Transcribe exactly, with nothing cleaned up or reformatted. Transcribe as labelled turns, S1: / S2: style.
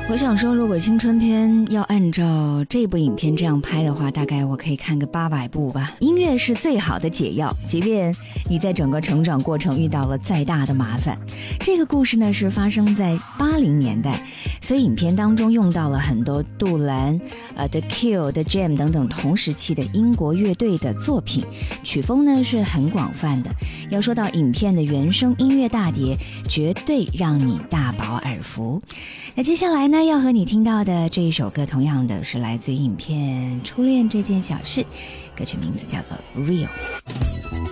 S1: 我想说，如果青春片要按照这部影片这样拍的话，大概我可以看个八百部吧。音乐是最好的解药，即便你在整个成长过程遇到了再大的麻烦。这个故事呢是发生在八零年代，所以影片当中用到了很多杜兰、呃 The Cure、The Jam 等等同时期的英国乐队的作品，曲风呢是很广泛的。要说到影片的原声音乐大碟，绝对让你大饱耳福。那接下来呢，要和你听到的这一首歌，同样的是来自于影片《初恋这件小事》，歌曲名字叫做 Real。